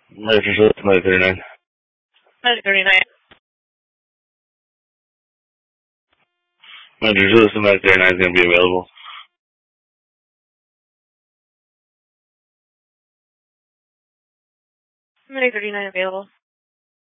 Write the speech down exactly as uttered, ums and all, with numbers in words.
Measure show somebody thirty-nine. Measure thirty-nine. Measure show somebody thirty-nine is going to be available. Measure thirty-nine available.